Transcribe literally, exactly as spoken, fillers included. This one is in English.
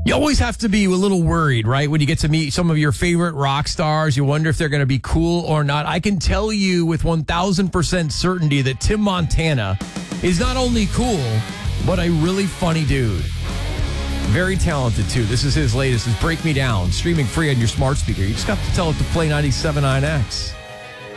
You always have to be a little worried, right? When you get to meet some of your favorite rock stars, you wonder if they're going to be cool or not. I can tell you with one thousand percent certainty that Tim Montana is not only cool, but a really funny dude. Very talented, too. This is his latest. It's Break Me Down, streaming free on your smart speaker. You just got to tell it to play ninety-seven point nine X.